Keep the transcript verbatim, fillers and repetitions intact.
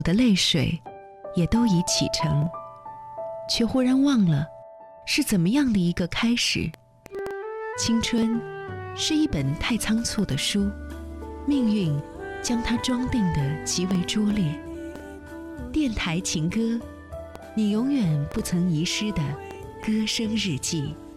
的泪水也都已启程，却忽然忘了是怎么样的一个开始。青春是一本太仓促的书，命运将它装订得极为拙劣。电台情歌，你永远不曾遗失的歌声日记。